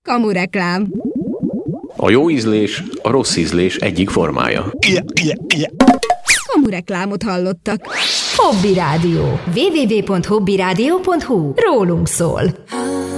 Kamureklám. A jó ízlés a rossz ízlés egyik formája. Kamureklámot hallottak. Hobby Rádió. www.hobbyradio.hu. Rólunk szól.